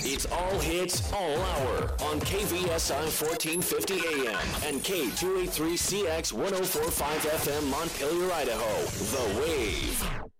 It's all hits, all hour on KVSI 1450 AM and K283CX 1045 FM Montpelier, Idaho. The Wave.